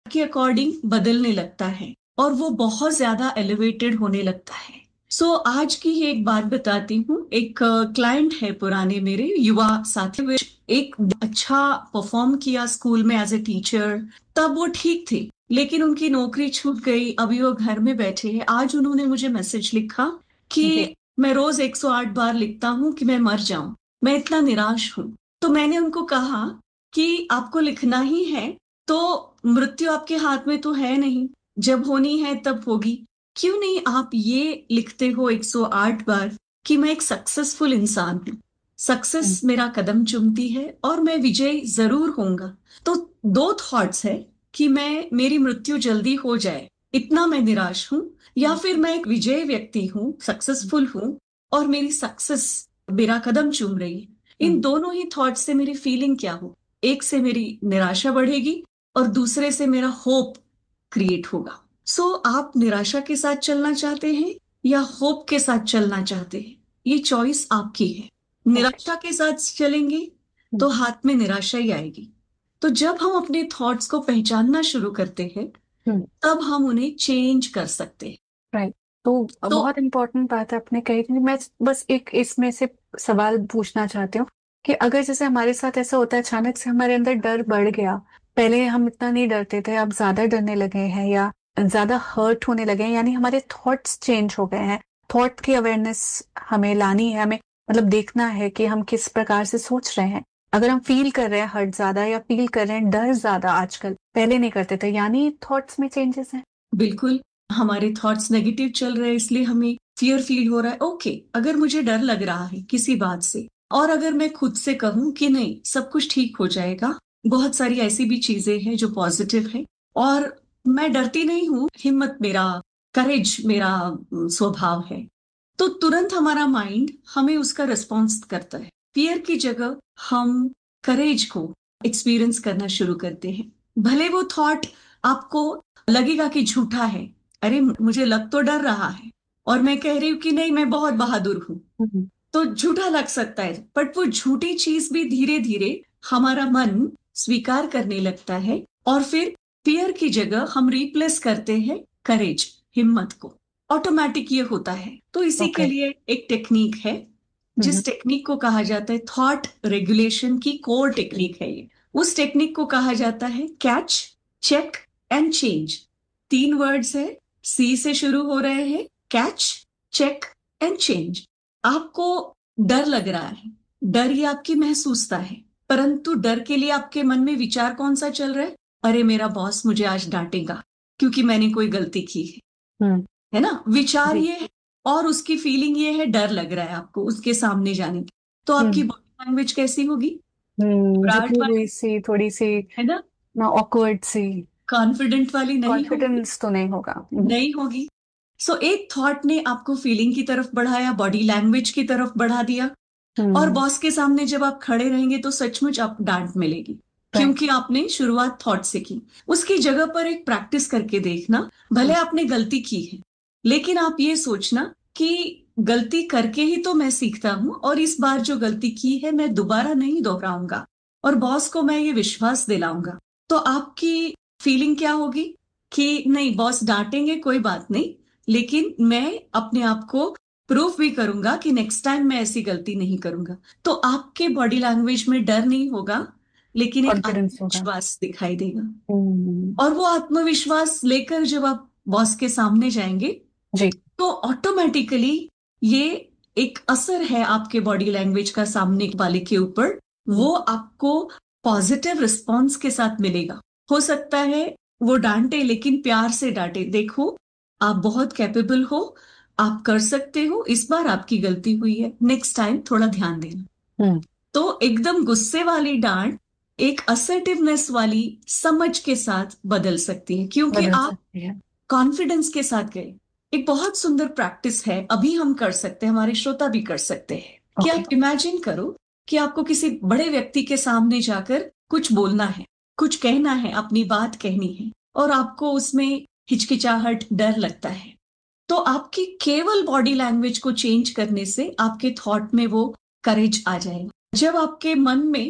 के अकॉर्डिंग बदलने लगता है और वो बहुत ज्यादा एलिवेटेड होने लगता है। आज की ही एक बात बताती हूँ। एक क्लाइंट है पुराने मेरे युवा साथी, एक अच्छा परफॉर्म किया स्कूल में एज ए टीचर, तब वो ठीक थे। लेकिन उनकी नौकरी छूट गई, अभी वो घर में बैठे हैं। आज उन्होंने मुझे मैसेज लिखा जी। कि मैं रोज 108 बार लिखता हूँ कि मैं मर जाऊं, मैं इतना निराश हूं। तो मैंने उनको कहा कि आपको लिखना ही है तो मृत्यु आपके हाथ में तो है नहीं, जब होनी है तब होगी। क्यों नहीं आप ये लिखते हो 108 बार कि मैं एक सक्सेसफुल इंसान हूं, सक्सेस मेरा कदम चूमती है और मैं विजयी जरूर होऊंगा। तो दो थॉट्स है कि मैं मेरी मृत्यु जल्दी हो जाए, इतना मैं निराश हूं, या फिर मैं एक विजयी व्यक्ति हूं, सक्सेसफुल हूं और मेरी सक्सेस मेरा कदम चूम रही है। इन दोनों ही थॉट से मेरी फीलिंग क्या हो, एक से मेरी निराशा बढ़ेगी और दूसरे से मेरा होप क्रिएट होगा। आप निराशा के साथ चलना चाहते हैं या होप के साथ चलना चाहते हैं, ये चॉइस आपकी है। ओके। निराशा के साथ चलेंगे तो हाथ में निराशा ही आएगी। तो जब हम अपने थॉट्स को पहचानना शुरू करते हैं तब हम उन्हें चेंज कर सकते हैं। राइट। तो तो बहुत इंपॉर्टेंट बात आपने कही थी। मैं बस एक इसमें से सवाल पूछना चाहती हूँ कि अगर जैसे हमारे साथ ऐसा होता है, अचानक से हमारे अंदर डर बढ़ गया, पहले हम इतना नहीं डरते थे, अब ज्यादा डरने लगे हैं या ज्यादा हर्ट होने लगे हैं, यानी हमारे थॉट्स चेंज हो गए हैं। थॉट की अवेयरनेस हमें लानी है, हमें मतलब देखना है कि हम किस प्रकार से सोच रहे हैं। अगर हम फील कर रहे हैं हर्ट ज्यादा या फील कर रहे हैं डर ज्यादा, आजकल पहले नहीं करते थे, यानी थॉट्स में चेंजेस हैं। बिल्कुल, हमारे थॉट्स नेगेटिव चल रहे हैं इसलिए हमें फियर फील हो रहा है। ओके, अगर मुझे डर लग रहा है किसी बात से और अगर मैं खुद से कहूं कि नहीं सब कुछ ठीक हो जाएगा, बहुत सारी ऐसी भी चीजें हैं जो पॉजिटिव है और मैं डरती नहीं हूँ, हिम्मत मेरा, करेज मेरा स्वभाव है, तो तुरंत हमारा माइंड हमें उसका रिस्पॉन्स करता है। फियर की जगह हम करेज को एक्सपीरियंस करना शुरू करते हैं। भले वो थॉट आपको लगेगा कि झूठा है, अरे मुझे लग तो डर रहा है और मैं कह रही हूँ कि नहीं मैं बहुत बहादुर हूं, हम्म। तो झूठा लग सकता है। बट वो झूठी चीज भी धीरे धीरे हमारा मन स्वीकार करने लगता है और फिर फियर की जगह हम रिप्लेस करते हैं करेज, हिम्मत को। ऑटोमेटिक ये होता है। तो इसी के ओके। लिए एक टेक्निक है जिस टेक्निक को कहा जाता है थॉट रेगुलेशन की कोर टेक्निक है ये। उस टेक्निक को कहा जाता है कैच, चेक एंड चेंज। तीन वर्ड्स है, सी से शुरू हो रहे हैं, कैच, चेक एंड चेंज। आपको डर लग रहा है, डर ये आपकी महसूसता है, परंतु डर के लिए आपके मन में विचार कौन सा चल रहा है? अरे मेरा बॉस मुझे आज डांटेगा क्योंकि मैंने कोई गलती की हम्म। है ना, विचार जी। ये है। और उसकी फीलिंग ये है, डर लग रहा है आपको उसके सामने जाने की। तो आपकी हम्म। बॉडी लैंग्वेज कैसी होगी? झुकी घबराहट हुई वाली, सी, थोड़ी सी है ना, ना, ऑकवर्ड सी। कॉन्फिडेंट वाली नहीं होगी, कॉन्फिडेंस तो नहीं होगा। नहीं होगी। एक थॉट ने आपको फीलिंग की तरफ बढ़ाया, बॉडी लैंग्वेज की तरफ बढ़ा दिया। और हम्म। बॉस के सामने जब आप खड़े रहेंगे तो सचमुच आप डांट मिलेगी राइट। क्योंकि आपने शुरुआत थॉट से की। उसकी जगह पर एक प्रैक्टिस करके देखना, भले आपने गलती की है लेकिन आप ये सोचना कि गलती करके ही तो मैं सीखता हूं और इस बार जो गलती की है मैं दोबारा नहीं दोहराऊंगा और बॉस को मैं ये विश्वास दिलाऊंगा। तो आपकी फीलिंग क्या होगी कि नहीं बॉस डांटेंगे कोई बात नहीं, लेकिन मैं अपने आप को प्रूफ भी करूंगा कि नेक्स्ट टाइम मैं ऐसी गलती नहीं करूंगा। तो आपके बॉडी लैंग्वेज में डर नहीं होगा लेकिन एक कॉन्फिडेंस होगा। आत्मविश्वास दिखाई देगा। हम्म। और वो आत्मविश्वास लेकर जब आप बॉस के सामने जाएंगे जी। तो ऑटोमेटिकली ये एक असर है आपके बॉडी लैंग्वेज का सामने वाले के ऊपर, वो आपको पॉजिटिव रिस्पॉन्स के साथ मिलेगा। हो सकता है वो डांटे लेकिन प्यार से डांटे, देखो आप बहुत कैपेबल हो, आप कर सकते हो, इस बार आपकी गलती हुई है, नेक्स्ट टाइम थोड़ा ध्यान देना। हम्म। तो एकदम गुस्से वाली डांट एक असर्टिवनेस वाली समझ के साथ बदल सकती है क्योंकि बदल आप सकती है। कॉन्फिडेंस के साथ गए। एक बहुत सुंदर प्रैक्टिस है, अभी हम कर सकते हैं, हमारे श्रोता भी कर सकते हैं कि ओके। आप इमेजिन करो कि आपको किसी बड़े व्यक्ति के सामने जाकर कुछ बोलना है, कुछ कहना है, अपनी बात कहनी है और आपको उसमें हिचकिचाहट, डर लगता है। तो आपकी केवल बॉडी लैंग्वेज को चेंज करने से आपके थॉट में वो करेज आ जाएगा। जब आपके मन में